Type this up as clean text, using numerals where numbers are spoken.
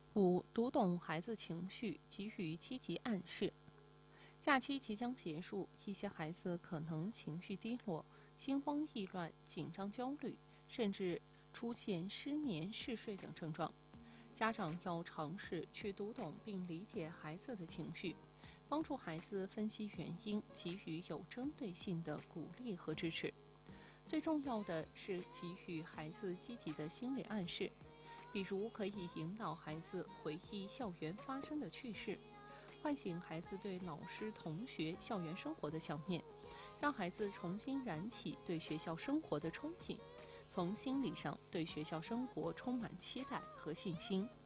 五、读懂孩子情绪，给予积极暗示。假期即将结束，一些孩子可能情绪低落、心慌意乱、紧张焦虑，甚至出现失眠、嗜睡等症状。家长要尝试去读懂并理解孩子的情绪，帮助孩子分析原因，给予有针对性的鼓励和支持。最重要的是给予孩子积极的心理暗示，比如可以引导孩子回忆校园发生的趣事，唤醒孩子对老师、同学、校园生活的想念，让孩子重新燃起对学校生活的憧憬，从心理上对学校生活充满期待和信心。